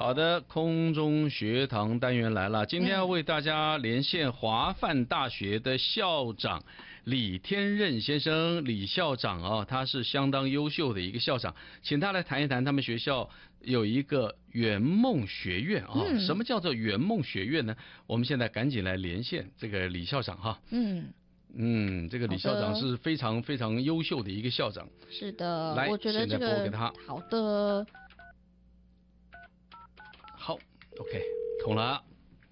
好的，空中学堂单元来了，今天要为大家连线华范大学的校长李天任先生，李校长啊，他是相当优秀的一个校长，请他来谈一谈他们学校有一个圆梦学院啊。什么叫做圆梦学院呢？我们现在赶紧来连线这个李校长哈。这个李校长是非常非常优秀的一个校长。 是的， 来， 我觉得这个现在拨给他。 好的。 好 ，OK， 通了。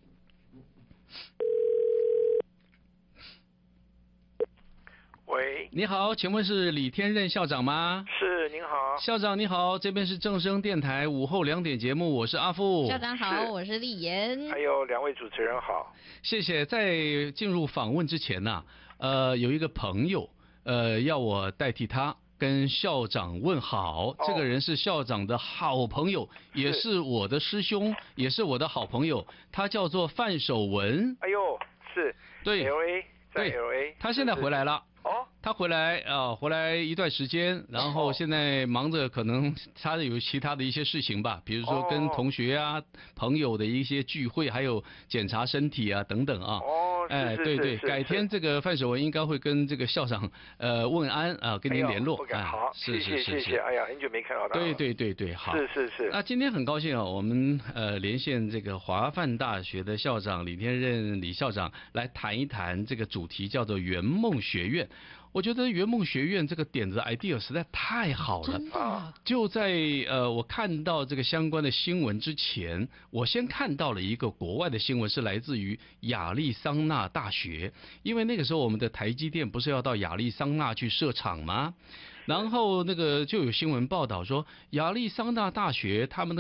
喂， 你好，请问是李天任校长吗？ 是，您好。 校长你好，这边是正声电台午后2点节目，我是阿富。 校长好，我是丽妍。 还有2位主持人好。 谢谢。在进入访问之前呢，有一个朋友，要我代替他跟校长问好。这个人是校长的好朋友，也是我的师兄，也是我的好朋友，他叫做范守文。 哎呦，是。 对 ，LA， 在对 LA， 他现在回来了。 他回来一段时间，然后现在忙着可能他有其他的一些事情吧，比如说跟同学啊、朋友的一些聚会，还有检查身体啊等等啊。对，改天这个范守文应该会跟这个校长问安啊，跟您联络。 好，谢谢。哎呀，很久没看到他了。 对，好。 是。 那今天很高兴啊，我们连线这个华范大学的校长李天任李校长来谈一谈这个主题，叫做圆梦学院。我觉得圆梦学院这个点子 idea 实在太好了。 真的。 就在我看到这个相关的新闻之前，我先看到了一个国外的新闻，是来自于亚利桑那大学。因为那个时候我们的台积电不是要到亚利桑那去设厂吗？然后那个就有新闻报道说，亚利桑那大学他们的